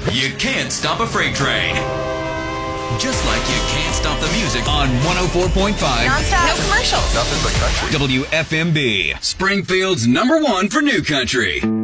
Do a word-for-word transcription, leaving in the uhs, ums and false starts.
You can't stop a freight train. Just like you can't stop the music on one oh four point five. Non-stop. No commercials. Nothing but country. W F M B, Springfield's number one for new country.